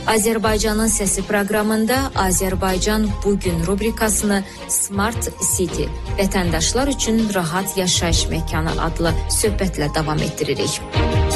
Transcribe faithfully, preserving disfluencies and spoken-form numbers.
Azərbaycanın Səsi proqramında Azərbaycan bugün rubrikasını Smart City, vətəndaşlar üçün rahat yaşayış məkanı adlı söhbətlə davam etdiririk.